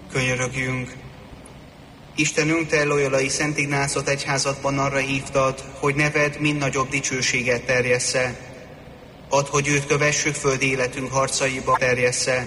Könyörögjünk! Istenünk, te Loyolai Szent Ignácot egyházadban arra hívtad, hogy neved mind nagyobb dicsőséget terjessze. Add, hogy őt kövessük földi életünk harcaiba terjessze.